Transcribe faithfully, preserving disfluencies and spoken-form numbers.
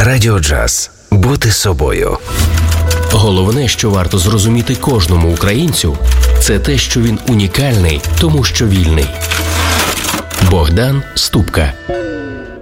Радіо Джаз. Бути собою. Головне, що варто зрозуміти кожному українцю, це те, що він унікальний, тому що вільний. Богдан Ступка.